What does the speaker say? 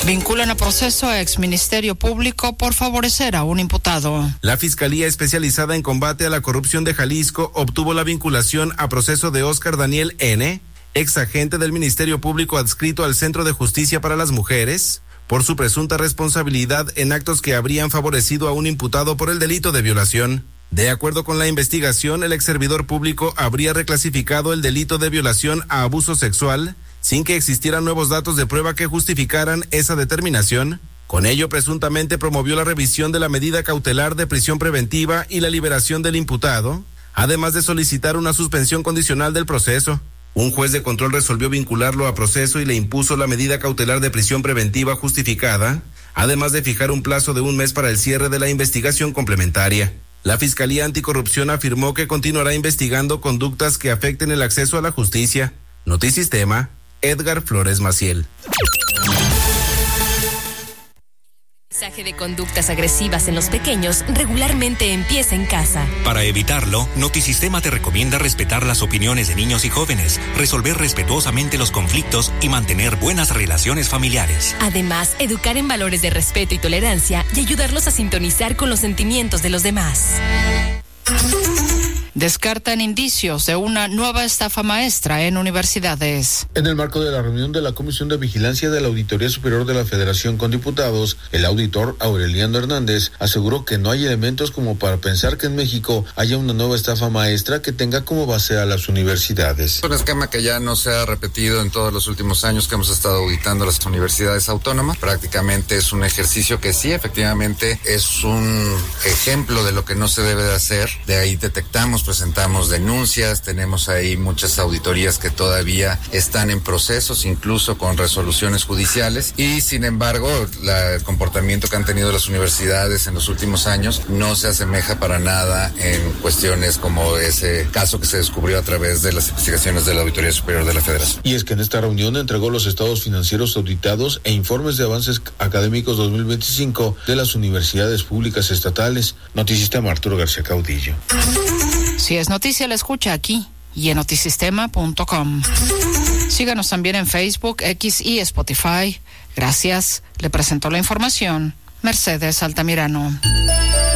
Vinculan a proceso a exministerio público por favorecer a un imputado. La Fiscalía Especializada en Combate a la Corrupción de Jalisco obtuvo la vinculación a proceso de Óscar Daniel N., ex agente del Ministerio Público adscrito al Centro de Justicia para las Mujeres, por su presunta responsabilidad en actos que habrían favorecido a un imputado por el delito de violación. De acuerdo con la investigación, el exservidor público habría reclasificado el delito de violación a abuso sexual sin que existieran nuevos datos de prueba que justificaran esa determinación. Con ello, presuntamente promovió la revisión de la medida cautelar de prisión preventiva y la liberación del imputado, además de solicitar una suspensión condicional del proceso. Un juez de control resolvió vincularlo a proceso y le impuso la medida cautelar de prisión preventiva justificada, además de fijar un plazo de 1 mes para el cierre de la investigación complementaria. La Fiscalía Anticorrupción afirmó que continuará investigando conductas que afecten el acceso a la justicia. Notisistema, Edgar Flores Maciel. El aprendizaje de conductas agresivas en los pequeños regularmente empieza en casa. Para evitarlo, Notisistema te recomienda respetar las opiniones de niños y jóvenes, resolver respetuosamente los conflictos y mantener buenas relaciones familiares. Además, educar en valores de respeto y tolerancia y ayudarlos a sintonizar con los sentimientos de los demás. Descartan indicios de una nueva estafa maestra en universidades. En el marco de la reunión de la Comisión de Vigilancia de la Auditoría Superior de la Federación con diputados, el auditor Aureliano Hernández aseguró que no hay elementos como para pensar que en México haya una nueva estafa maestra que tenga como base a las universidades. Es un esquema que ya no se ha repetido en todos los últimos años que hemos estado auditando las universidades autónomas. Prácticamente es un ejercicio que sí, efectivamente, es un ejemplo de lo que no se debe de hacer. De ahí presentamos denuncias, tenemos ahí muchas auditorías que todavía están en procesos, incluso con resoluciones judiciales, y sin embargo el comportamiento que han tenido las universidades en los últimos años no se asemeja para nada en cuestiones como ese caso que se descubrió a través de las investigaciones de la Auditoría Superior de la Federación. Y es que en esta reunión entregó los estados financieros auditados e informes de avances académicos 2025 de las universidades públicas estatales. Notisistema, Arturo García Caudillo. Si es noticia, la escucha aquí y en notisistema.com. Síganos también en Facebook, X y Spotify. Gracias. Le presentó la información Mercedes Altamirano.